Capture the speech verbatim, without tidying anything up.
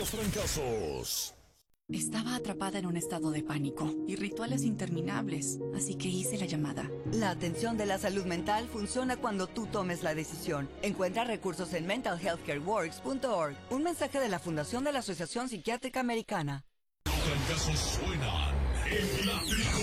los trancazos. Estaba atrapada en un estado de pánico y rituales interminables, así que hice la llamada. La atención de la salud mental funciona cuando tú tomes la decisión. Encuentra recursos en mental health care works punto org. Un mensaje de la Fundación de la Asociación Psiquiátrica Americana. Los trancazos suenan en la tribu.